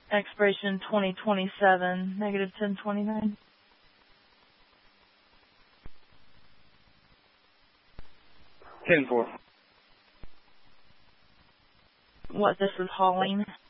Expiration 2027, negative 1029. Ten four. What, this is hauling?